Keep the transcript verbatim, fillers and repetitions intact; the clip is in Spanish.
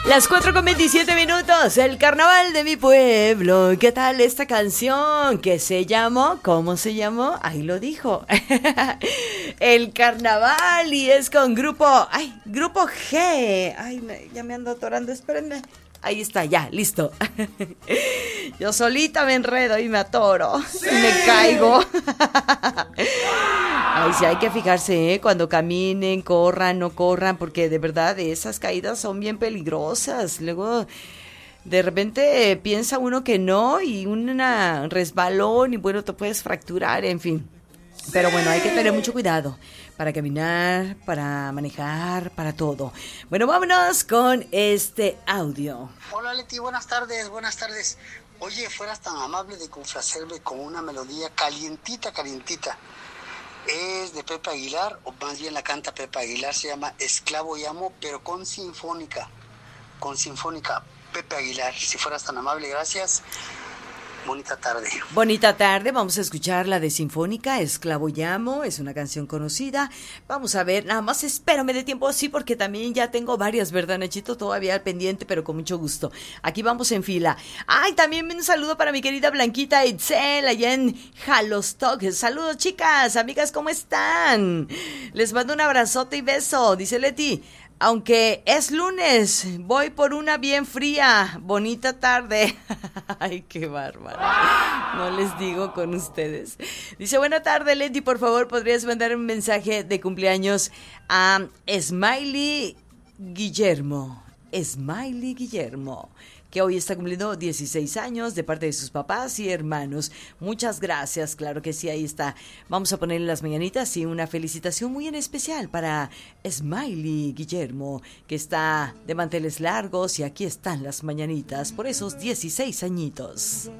Las cuatro con veintisiete minutos, el carnaval de mi pueblo. ¿Qué tal esta canción? ¿Qué se llamó? ¿Cómo se llamó? Ahí lo dijo. El carnaval, y es con grupo, ay, grupo G. Ay, me, ya me ando atorando, espérenme. Ahí está, ya, listo. Yo solita me enredo y me atoro. ¡Sí! Y me caigo. Ay, sí, hay que fijarse, ¿eh? Cuando caminen, corran, no corran, porque de verdad esas caídas son bien peligrosas. Luego, de repente piensa uno que no, y un resbalón, y bueno, te puedes fracturar, en fin. Pero bueno, hay que tener mucho cuidado para caminar, para manejar, para todo. Bueno, vámonos con este audio. Hola Leti, buenas tardes, buenas tardes. Oye, fueras tan amable de complacerme con una melodía calientita, calientita. Es de Pepe Aguilar, o más bien la canta Pepe Aguilar, se llama Esclavo y Amo, pero con sinfónica, con sinfónica. Pepe Aguilar, si fueras tan amable, gracias. Bonita tarde. Bonita tarde, vamos a escuchar la de Sinfónica, Esclavo y Amo, es una canción conocida. Vamos a ver, nada más espérame de tiempo, sí, porque también ya tengo varias, ¿verdad, Nachito? Todavía al pendiente, pero con mucho gusto. Aquí vamos en fila. Ay, también un saludo para mi querida Blanquita Itzel, allá en Jalostock. Saludos, chicas, amigas, ¿cómo están? Les mando un abrazote y beso, dice Leti. Aunque es lunes, voy por una bien fría. Bonita tarde. Ay, qué bárbaro. No les digo con ustedes. Dice, buena tarde, Leti. Por favor, ¿podrías mandar un mensaje de cumpleaños a Smiley Guillermo? Smiley Guillermo, que hoy está cumpliendo dieciséis años, de parte de sus papás y hermanos. Muchas gracias, claro que sí, ahí está. Vamos a ponerle las mañanitas y una felicitación muy en especial para Smiley Guillermo, que está de manteles largos, y aquí están las mañanitas por esos dieciséis añitos.